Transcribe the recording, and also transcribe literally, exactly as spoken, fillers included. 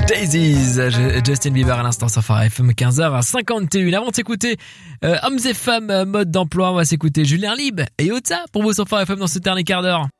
Daisies, Justin Bieber à l'instant sur Phare F M, quinze heures cinquante et une. Avant de s'écouter euh, Hommes et Femmes, mode d'emploi, on va s'écouter Julien Lieb et Ota pour vous sur Phare F M dans ce dernier quart d'heure.